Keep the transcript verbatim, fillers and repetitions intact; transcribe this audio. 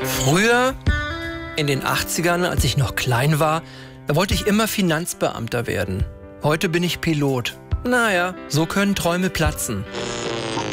Früher, in den achtzigern, als ich noch klein war, da wollte ich immer Finanzbeamter werden. Heute bin ich Pilot. Naja, so können Träume platzen.